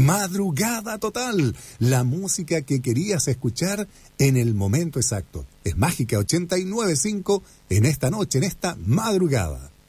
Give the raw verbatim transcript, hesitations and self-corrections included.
Madrugada Total, la música que querías escuchar en el momento exacto. Es Mágica ochenta y nueve punto cinco en esta noche, en esta madrugada.